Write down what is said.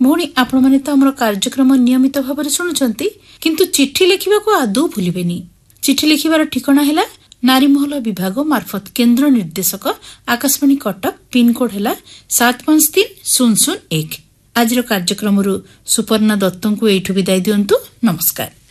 भौणी आपण माने तो हमर कार्यक्रम नियमित भाव शुणुचंती किंतु चिट्ठी लिखिबाको आदौ भूलिबेनी। चिट्ठी लिखिबार ठिकाना हैला नारीमहल विभाग मार्फत केन्द्र निर्देशक आकाशवाणी कटक पिनकोड हैला 753001। आज कार्यक्रम सुपर्णा दत्त को एठु विदाय दियंतु। नमस्कार।